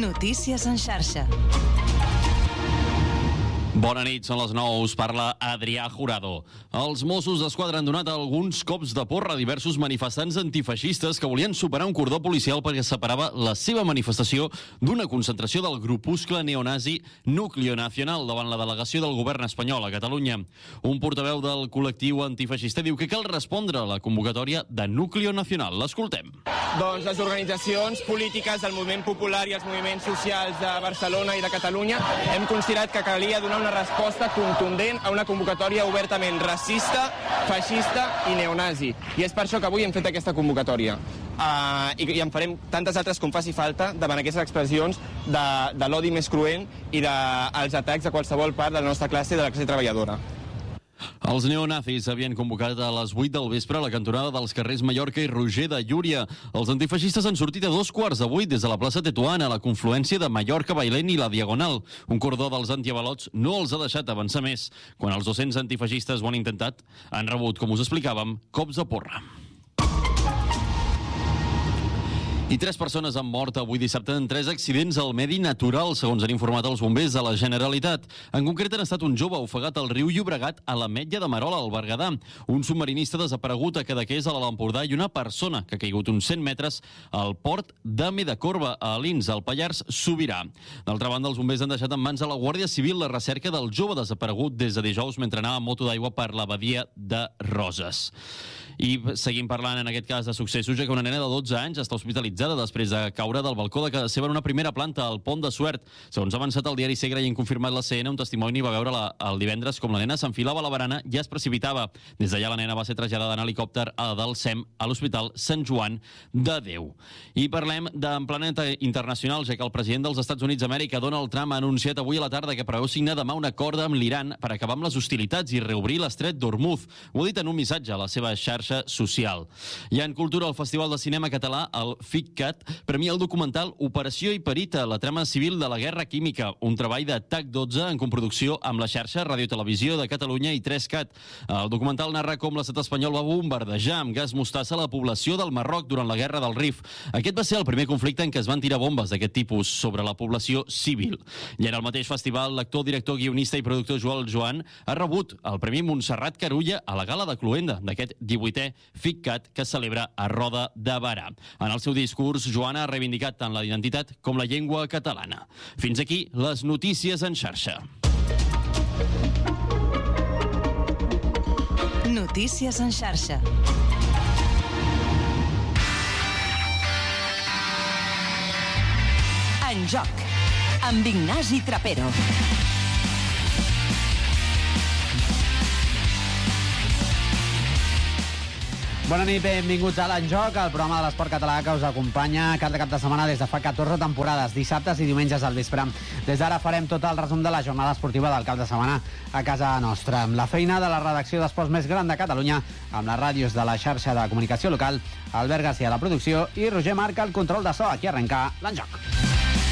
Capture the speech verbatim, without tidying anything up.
Notícies en xarxa. Bona nit, són les nou, us parla Adrià Jurado. Els Mossos d'Esquadra han donat alguns cops de porra a diversos manifestants antifeixistes que volien superar un cordó policial perquè separava la seva manifestació d'una concentració del grupuscle neonazi Núcleo Nacional davant la delegació del govern espanyol a Catalunya. Un portaveu del col·lectiu antifeixista diu que cal respondre a la convocatòria de Núcleo Nacional. L'escoltem. Doncs les organitzacions polítiques del moviment popular i els moviments socials de Barcelona i de Catalunya hem considerat que calia donar una resposta contundent a una convocatòria obertament racista, feixista i neonazi. I és per això que avui hem fet aquesta convocatòria. Uh, i, I en farem tantes altres com faci falta davant aquestes expressions de, de l'odi més cruent i dels de, atacs a qualsevol part de la nostra classe i de la classe treballadora. Els neonazis havien convocat a les vuit del vespre a la cantonada dels carrers Mallorca i Roger de Llúria. Els antifeixistes han sortit a dos quarts de vuit des de la plaça Tetuán a la confluència de Mallorca, Bailén i la Diagonal. Un cordó dels antiavalots no els ha deixat avançar més. Quan els dos-cents antifeixistes ho han intentat, han rebut, com us explicàvem, cops de porra. I tres persones han mort avui dissabte en tres accidents al medi natural, segons han informat els bombers de la Generalitat. En concret han estat un jove ofegat al riu Llobregat a l'Ametlla de Merola, al Berguedà, un submarinista desaparegut a Cadaqués, a l'Alt Empordà, i una persona que ha caigut uns cent metres al port de Medacorba, a Alins, al Pallars Sobirà. D'altra banda, els bombers han deixat en mans de la Guàrdia Civil la recerca del jove desaparegut des de dijous mentre anava amb moto d'aigua per la badia de Roses. I seguim parlant, en aquest cas, de successos, ja que una nena de dotze anys està hospitalitzada després de caure del balcó de casa seva en una primera planta al Pont de Suert. Segons ha avançat el diari Segre i han confirmat la C N, un testimoni va veure la, el divendres com la nena s'enfilava a la barana i es precipitava. Des d'allà la nena va ser traslladada en helicòpter a del S E M a l'Hospital Sant Joan de Déu. I parlem d'en planeta internacional, ja que el president dels Estats Units d'Amèrica, Donald Trump, ha anunciat avui a la tarda que preveu signar demà un acord amb l'Iran per acabar amb les hostilitats i reobrir l'estret d'Hormuz. Ho ha dit en un missatge a la seva xarxa social. I en cultura, el Festival de Cinema Català, el FICCAT, premia el documental Operació Hiperita, la trama civil de la guerra química, un treball de T A C dotze en coproducció amb la xarxa Radiotelevisió de Catalunya i tres cat. El documental narra com l'estat espanyol va bombardejar amb gas mostassa la població del Marroc durant la guerra del Rif. Aquest va ser el primer conflicte en què es van tirar bombes d'aquest tipus sobre la població civil. I en el mateix festival, l'actor, director, guionista i productor Joel Joan ha rebut el Premi Montserrat Carulla a la gala de Cluenda d'aquest divuitè FICCAT que es celebra a Roda de Barà. En el seu discurs, Joan ha reivindicat tant la identitat com la llengua catalana. Fins aquí les notícies en xarxa. Notícies en xarxa. En joc, amb Ignasi Trapero. Bona nit, benvinguts a l'Enjoc, el programa de l'esport català que us acompanya cada cap de setmana des de fa catorze temporades, dissabtes i diumenges al vespre. Des d'ara farem tot el resum de la jornada esportiva del cap de setmana a casa nostra, amb la feina de la redacció d'esports més gran de Catalunya, amb les ràdios de la xarxa de comunicació local, Albert Garcia a la producció i Roger Marc al control de so. Aquí arrenca l'Enjoc.